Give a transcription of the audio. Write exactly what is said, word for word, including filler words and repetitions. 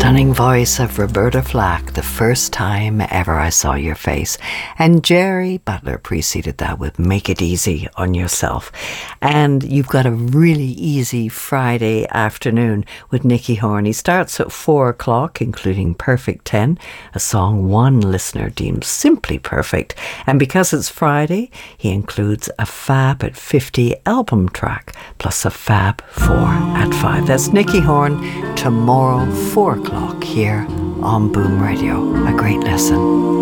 stunning voice of Roberta Flack, The First Time Ever I Saw Your Face. And Jerry Butler preceded that with Make It Easy on Yourself. And you've got a really easy Friday afternoon with Nicky Horn. He starts at four o'clock, including Perfect ten, a song one listener deems simply perfect. And because it's Friday, he includes a Fab at fifty album track, plus a Fab four at five. That's Nicky Horn, tomorrow, four o'clock here on Boom Radio. A great lesson.